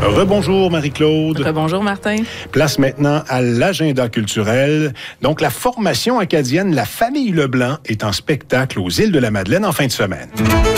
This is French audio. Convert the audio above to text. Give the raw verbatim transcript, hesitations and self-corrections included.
Rebonjour Marie-Claude. Rebonjour Martin. Place maintenant à l'agenda culturel. Donc la formation acadienne La Famille Leblanc est en spectacle aux Îles de la Madeleine en fin de semaine.